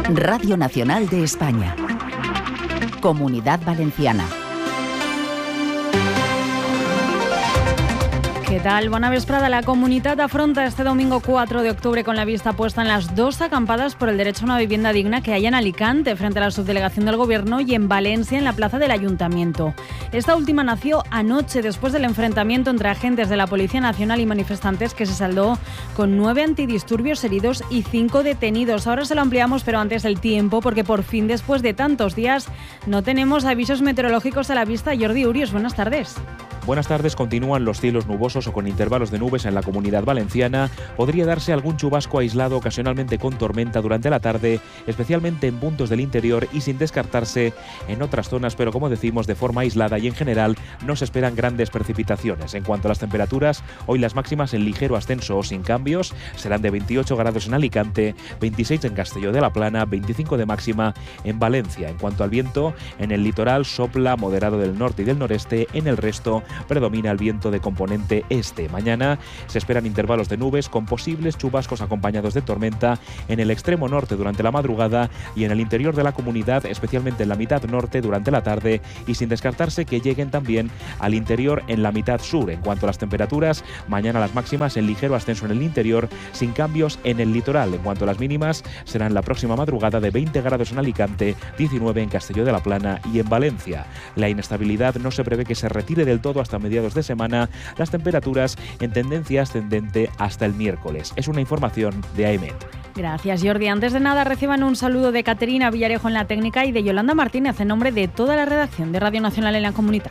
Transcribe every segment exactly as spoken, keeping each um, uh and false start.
Radio Nacional de España. Comunidad Valenciana. ¿Qué tal? Bona vesprada. La comunitat afronta este domingo cuatro de octubre con la vista puesta en las dos acampadas por el derecho a una vivienda digna que hay en Alicante, frente a la subdelegación del Gobierno, y en Valencia, en la plaza del Ayuntamiento. Esta última nació anoche, después del enfrentamiento entre agentes de la Policía Nacional y manifestantes, que se saldó con nueve antidisturbios heridos y cinco detenidos. Ahora se lo ampliamos, pero antes el tiempo, porque por fin, después de tantos días, no tenemos avisos meteorológicos a la vista. Jordi Urios, buenas tardes. Buenas tardes. Continúan los cielos nubosos o con intervalos de nubes en la Comunidad Valenciana. Podría darse algún chubasco aislado, ocasionalmente con tormenta durante la tarde, especialmente en puntos del interior y sin descartarse en otras zonas, pero como decimos, de forma aislada, y en general no se esperan grandes precipitaciones. En cuanto a las temperaturas, hoy las máximas en ligero ascenso o sin cambios serán de veintiocho grados en Alicante, veintiséis en Castelló de la Plana, veinticinco de máxima en Valencia. En cuanto al viento, en el litoral sopla moderado del norte y del noreste, en el resto predomina el viento de componente este. Mañana se esperan intervalos de nubes con posibles chubascos acompañados de tormenta en el extremo norte durante la madrugada y en el interior de la comunidad, especialmente en la mitad norte durante la tarde, y sin descartarse que lleguen también al interior en la mitad sur. En cuanto a las temperaturas, mañana las máximas en ligero ascenso en el interior, sin cambios en el litoral. En cuanto a las mínimas, serán la próxima madrugada de veinte grados en Alicante, diecinueve en Castelló de la Plana y en Valencia. La inestabilidad no se prevé que se retire del todo hasta mediados de semana, las temperaturas en tendencia ascendente hasta el miércoles. Es una información de AEMET. Gracias, Jordi. Antes de nada, reciban un saludo de Caterina Villarejo en la técnica y de Yolanda Martínez en nombre de toda la redacción de Radio Nacional en la Comunidad.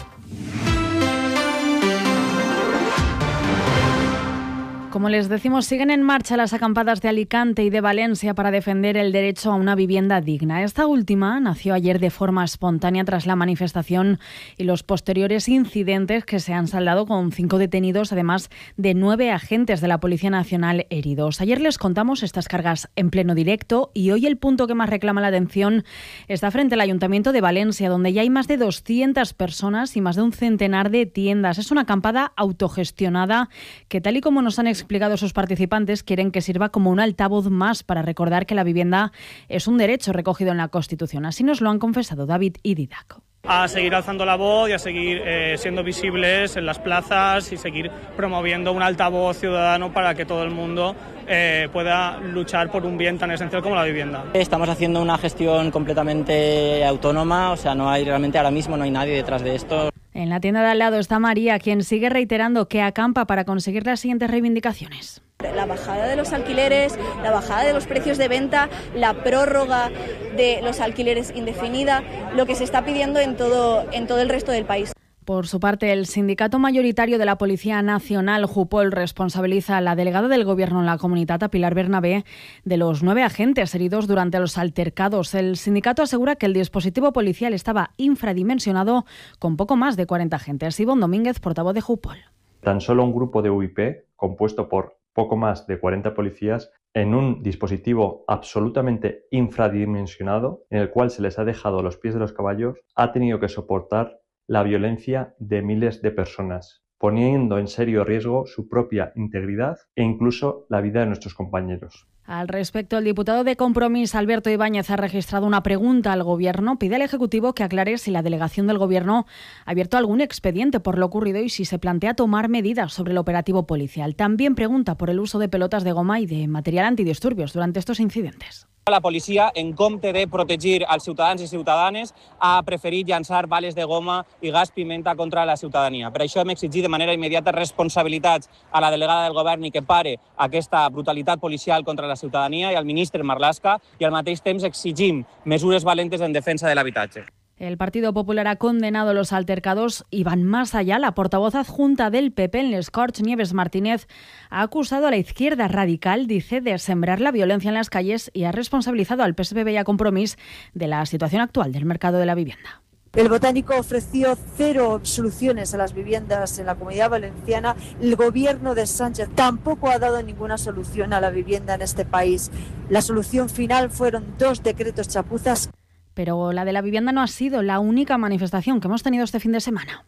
Como les decimos, siguen en marcha las acampadas de Alicante y de Valencia para defender el derecho a una vivienda digna. Esta última nació ayer de forma espontánea tras la manifestación y los posteriores incidentes que se han saldado con cinco detenidos, además de nueve agentes de la Policía Nacional heridos. Ayer les contamos estas cargas en pleno directo y hoy el punto que más reclama la atención está frente al Ayuntamiento de Valencia, donde ya hay más de doscientas personas y más de un centenar de tiendas. Es una acampada autogestionada que, tal y como nos han explicado sus participantes, quieren que sirva como un altavoz más para recordar que la vivienda es un derecho recogido en la Constitución. Así nos lo han confesado David y Didac. A seguir alzando la voz y a seguir eh, siendo visibles en las plazas y seguir promoviendo un altavoz ciudadano para que todo el mundo eh, pueda luchar por un bien tan esencial como la vivienda. Estamos haciendo una gestión completamente autónoma, o sea, no hay realmente ahora mismo no hay nadie detrás de esto. En la tienda de al lado está María, quien sigue reiterando que acampa para conseguir las siguientes reivindicaciones. La bajada de los alquileres, la bajada de los precios de venta, la prórroga de los alquileres indefinida, lo que se está pidiendo en todo, en todo el resto del país. Por su parte, el sindicato mayoritario de la Policía Nacional, Jupol, responsabiliza a la delegada del Gobierno en la comunidad, a Pilar Bernabé, de los nueve agentes heridos durante los altercados. El sindicato asegura que el dispositivo policial estaba infradimensionado, con poco más de cuarenta agentes. Ivonne Domínguez, portavoz de Jupol. Tan solo un grupo de U I P, compuesto por poco más de cuarenta policías, en un dispositivo absolutamente infradimensionado, en el cual se les ha dejado a los pies de los caballos, ha tenido que soportar la violencia de miles de personas, poniendo en serio riesgo su propia integridad e incluso la vida de nuestros compañeros. Al respecto, el diputado de Compromís, Alberto Ibáñez, ha registrado una pregunta al Gobierno. Pide al Ejecutivo que aclare si la delegación del Gobierno ha abierto algún expediente por lo ocurrido y si se plantea tomar medidas sobre el operativo policial. También pregunta por el uso de pelotas de goma y de material antidisturbios durante estos incidentes. La policia, en compte de protegir als ciutadans i ciutadanes, ha preferit llançar bales de goma i gas pimenta contra la ciutadania. Per això hem exigit de manera immediata responsabilitats a la delegada del govern i que pare aquesta brutalitat policial contra la ciutadania i al ministre Marlaska, i al mateix temps exigim mesures valentes en defensa de l'habitatge. El Partido Popular ha condenado los altercados y van más allá. La portavoz adjunta del P P en Les Corts, Nieves Martínez, ha acusado a la izquierda radical, dice, de sembrar la violencia en las calles y ha responsabilizado al P S B y a Compromís de la situación actual del mercado de la vivienda. El Botánico ofreció cero soluciones a las viviendas en la Comunidad Valenciana. El gobierno de Sánchez tampoco ha dado ninguna solución a la vivienda en este país. La solución final fueron dos decretos chapuzas. Pero la de la vivienda no ha sido la única manifestación que hemos tenido este fin de semana.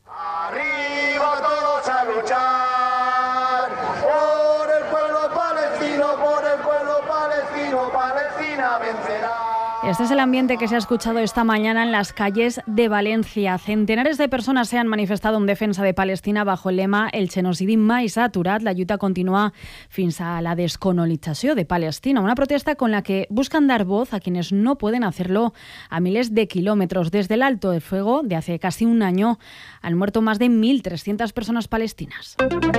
¡Arriba todos a luchar! ¡Por el pueblo palestino, por el pueblo palestino, palestino! Palestina vencerá. Este es el ambiente que se ha escuchado esta mañana en las calles de Valencia. Centenares de personas se han manifestado en defensa de Palestina bajo el lema «El genocidi mai s'ha aturat». La lluita continúa fins a la descolonització de Palestina, una protesta con la que buscan dar voz a quienes no pueden hacerlo a miles de kilómetros. Desde el alto del fuego de hace casi un año han muerto más de mil trescientas personas palestinas.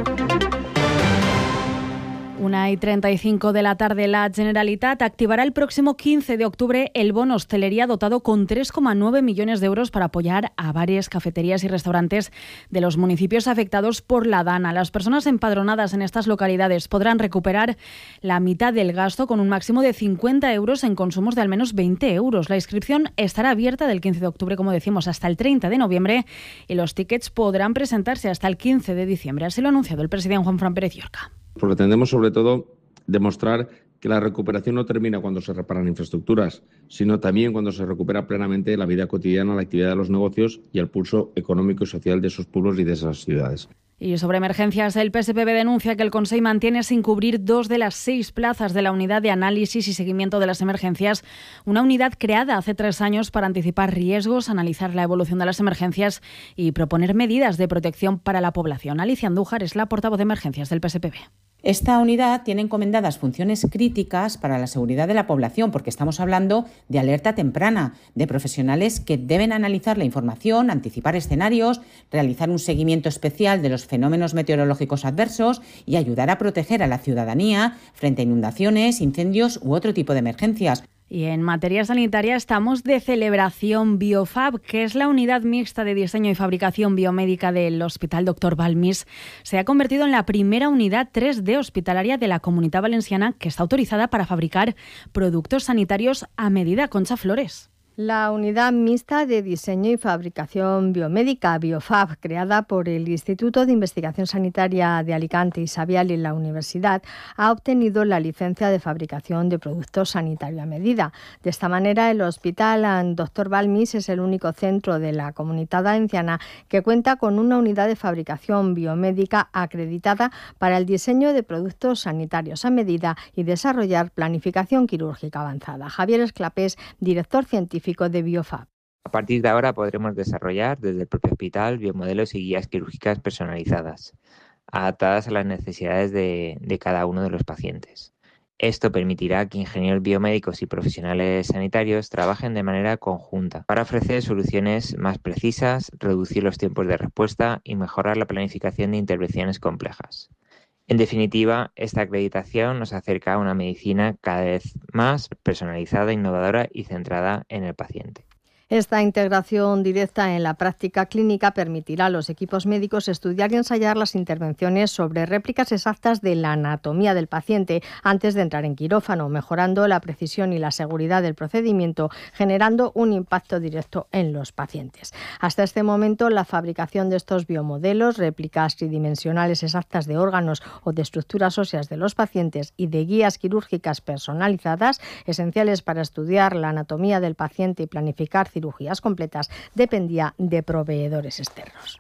Una y treinta y cinco de la tarde, la Generalitat activará el próximo quince de octubre el bono hostelería dotado con tres coma nueve millones de euros para apoyar a bares, cafeterías y restaurantes de los municipios afectados por la Dana. Las personas empadronadas en estas localidades podrán recuperar la mitad del gasto con un máximo de cincuenta euros en consumos de al menos veinte euros. La inscripción estará abierta del quince de octubre, como decimos, hasta el treinta de noviembre y los tickets podrán presentarse hasta el quince de diciembre. Así lo ha anunciado el presidente Juan Fran Pérez Llorca. Pretendemos, sobre todo, demostrar que la recuperación no termina cuando se reparan infraestructuras, sino también cuando se recupera plenamente la vida cotidiana, la actividad de los negocios y el pulso económico y social de esos pueblos y de esas ciudades. Y sobre emergencias, el P S P B denuncia que el Consell mantiene sin cubrir dos de las seis plazas de la unidad de análisis y seguimiento de las emergencias, una unidad creada hace tres años para anticipar riesgos, analizar la evolución de las emergencias y proponer medidas de protección para la población. Alicia Andújar es la portavoz de emergencias del P S P B. Esta unidad tiene encomendadas funciones críticas para la seguridad de la población, porque estamos hablando de alerta temprana, de profesionales que deben analizar la información, anticipar escenarios, realizar un seguimiento especial de los fenómenos meteorológicos adversos y ayudar a proteger a la ciudadanía frente a inundaciones, incendios u otro tipo de emergencias. Y en materia sanitaria estamos de celebración. Biofab, que es la unidad mixta de diseño y fabricación biomédica del Hospital doctor Balmis, se ha convertido en la primera unidad tres D hospitalaria de la Comunitat Valenciana que está autorizada para fabricar productos sanitarios a medida. Concha Flores. La unidad mixta de diseño y fabricación biomédica, Biofab, creada por el Instituto de Investigación Sanitaria de Alicante y Savial y la Universidad, ha obtenido la licencia de fabricación de productos sanitarios a medida. De esta manera, el Hospital doctor Balmis es el único centro de la Comunitat Valenciana que cuenta con una unidad de fabricación biomédica acreditada para el diseño de productos sanitarios a medida y desarrollar planificación quirúrgica avanzada. Javier Esclapés, director científico de Biofab. A partir de ahora podremos desarrollar desde el propio hospital biomodelos y guías quirúrgicas personalizadas, adaptadas a las necesidades de, de cada uno de los pacientes. Esto permitirá que ingenieros biomédicos y profesionales sanitarios trabajen de manera conjunta para ofrecer soluciones más precisas, reducir los tiempos de respuesta y mejorar la planificación de intervenciones complejas. En definitiva, esta acreditación nos acerca a una medicina cada vez más personalizada, innovadora y centrada en el paciente. Esta integración directa en la práctica clínica permitirá a los equipos médicos estudiar y ensayar las intervenciones sobre réplicas exactas de la anatomía del paciente antes de entrar en quirófano, mejorando la precisión y la seguridad del procedimiento, generando un impacto directo en los pacientes. Hasta este momento, la fabricación de estos biomodelos, réplicas tridimensionales exactas de órganos o de estructuras óseas de los pacientes y de guías quirúrgicas personalizadas, esenciales para estudiar la anatomía del paciente y planificar cirugías completas, dependía de proveedores externos.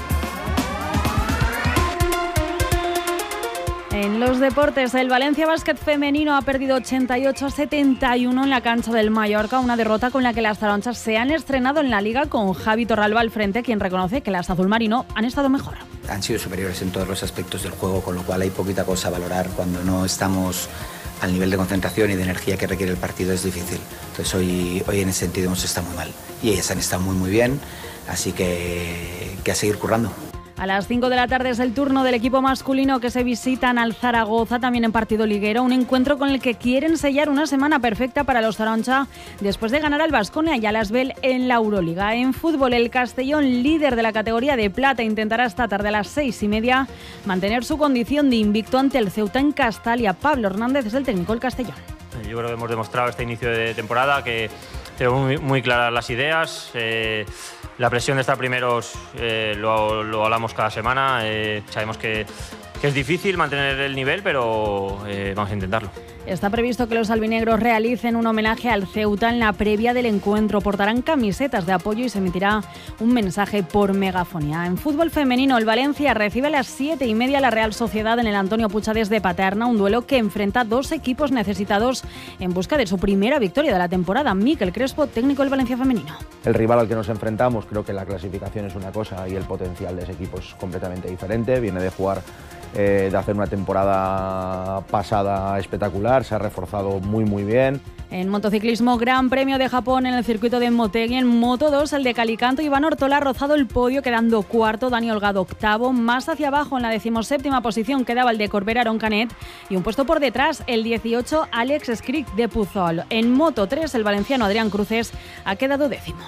En los deportes, el Valencia Básquet femenino ha perdido ochenta y ocho a setenta y uno en la cancha del Mallorca, una derrota con la que las zaronchas se han estrenado en la Liga con Javi Torralba al frente, quien reconoce que las azulmarino han estado mejor. Han sido superiores en todos los aspectos del juego, con lo cual hay poquita cosa a valorar. Cuando no estamos al nivel de concentración y de energía que requiere el partido es difícil. Entonces hoy, hoy en ese sentido hemos estado muy mal y ellas han estado muy muy bien, así que, que a seguir currando. A las cinco de la tarde es el turno del equipo masculino que se visitan al Zaragoza, también en partido liguero, un encuentro con el que quieren sellar una semana perfecta para los zaroncha después de ganar al Baskonia y al Asbel en la Euroliga. En fútbol, el Castellón, líder de la categoría de plata, intentará esta tarde a las seis y media mantener su condición de invicto ante el Ceuta en Castalia. Pablo Hernández es el técnico del Castellón. Yo creo que hemos demostrado este inicio de temporada que tenemos muy, muy claras las ideas. Eh, la presión de estar primeros eh, lo, lo hablamos cada semana. Eh, sabemos que, que es difícil mantener el nivel, pero eh, vamos a intentarlo. Está previsto que los albinegros realicen un homenaje al Ceuta en la previa del encuentro. Portarán camisetas de apoyo y se emitirá un mensaje por megafonía. En fútbol femenino, el Valencia recibe a las siete y media la Real Sociedad en el Antonio Puigdemont de Paterna, un duelo que enfrenta dos equipos necesitados en busca de su primera victoria de la temporada. Mikel Crespo, técnico del Valencia femenino. El rival al que nos enfrentamos, creo que la clasificación es una cosa y el potencial de ese equipo es completamente diferente. Viene de jugar, eh, de hacer una temporada pasada espectacular, se ha reforzado muy muy bien. En motociclismo, Gran Premio de Japón en el circuito de Motegi. En Moto dos, el de Calicanto, Iván Ortola ha rozado el podio quedando cuarto, Dani Holgado octavo. Más hacia abajo, en la decimoséptima posición, quedaba el de Corbera Aron Canet y un puesto por detrás, el dieciocho, Alex Skrik de Puzol. En Moto tres, el valenciano Adrián Cruces ha quedado décimo.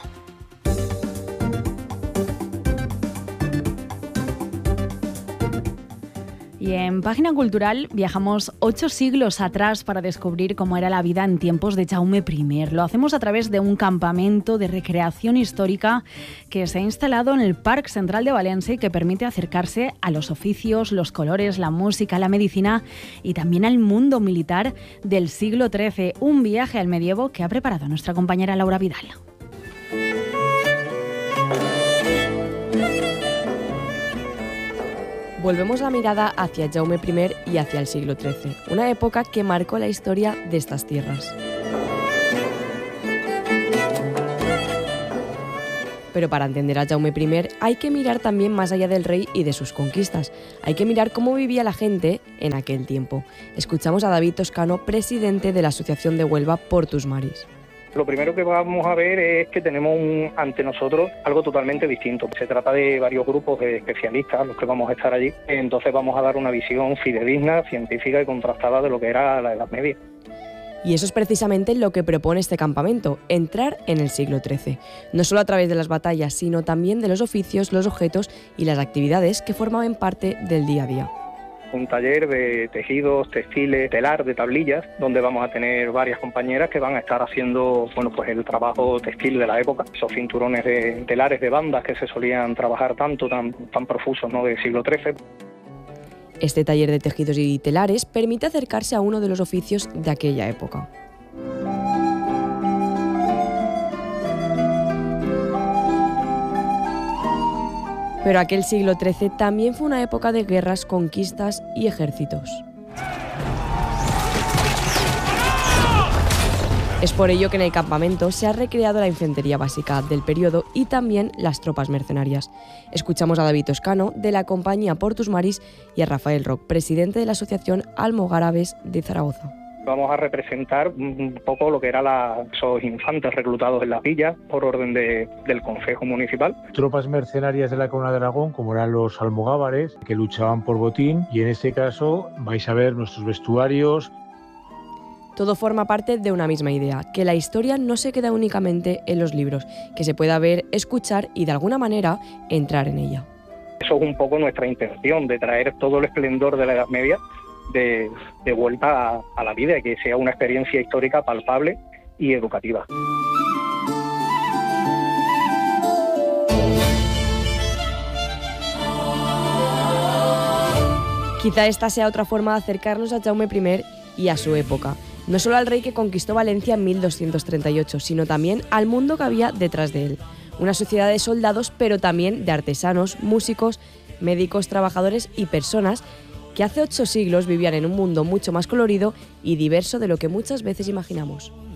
Y en Página Cultural viajamos ocho siglos atrás para descubrir cómo era la vida en tiempos de Jaume primero. Lo hacemos a través de un campamento de recreación histórica que se ha instalado en el Parc Central de Valencia y que permite acercarse a los oficios, los colores, la música, la medicina y también al mundo militar del siglo trece. Un viaje al medievo que ha preparado nuestra compañera Laura Vidal. Volvemos la mirada hacia Jaume primero y hacia el siglo trece, una época que marcó la historia de estas tierras. Pero para entender a Jaume primero hay que mirar también más allá del rey y de sus conquistas. Hay que mirar cómo vivía la gente en aquel tiempo. Escuchamos a David Toscano, presidente de la Asociación de Huelva Portus Maris. Lo primero que vamos a ver es que tenemos un, ante nosotros algo totalmente distinto. Se trata de varios grupos de especialistas, los que vamos a estar allí. Entonces vamos a dar una visión fidedigna, científica y contrastada de lo que era la Edad Media. Y eso es precisamente lo que propone este campamento, entrar en el siglo trece. No solo a través de las batallas, sino también de los oficios, los objetos y las actividades que formaban parte del día a día. Un taller de tejidos, textiles, telar, de tablillas, donde vamos a tener varias compañeras que van a estar haciendo, bueno, pues el trabajo textil de la época, esos cinturones de telares de bandas que se solían trabajar tanto, tan, tan profusos, ¿no?, del siglo trece. Este taller de tejidos y telares permite acercarse a uno de los oficios de aquella época. Pero aquel siglo trece también fue una época de guerras, conquistas y ejércitos. Es por ello que en el campamento se ha recreado la infantería básica del periodo y también las tropas mercenarias. Escuchamos a David Toscano, de la compañía Portus Maris, y a Rafael Roc, presidente de la Asociación Almogárabes de Zaragoza. Vamos a representar un poco lo que eran esos infantes reclutados en las villas por orden de, del Concejo Municipal. Tropas mercenarias de la Corona de Aragón, como eran los almogávares, que luchaban por botín, y en este caso vais a ver nuestros vestuarios. Todo forma parte de una misma idea, que la historia no se queda únicamente en los libros, que se pueda ver, escuchar y de alguna manera entrar en ella. Eso es un poco nuestra intención, de traer todo el esplendor de la Edad Media De, de vuelta a, a la vida y que sea una experiencia histórica palpable y educativa. Quizá esta sea otra forma de acercarnos a Jaume primero y a su época. No solo al rey que conquistó Valencia en mil doscientos treinta y ocho, sino también al mundo que había detrás de él. Una sociedad de soldados, pero también de artesanos, músicos, médicos, trabajadores y personas que hace ocho siglos vivían en un mundo mucho más colorido y diverso de lo que muchas veces imaginamos.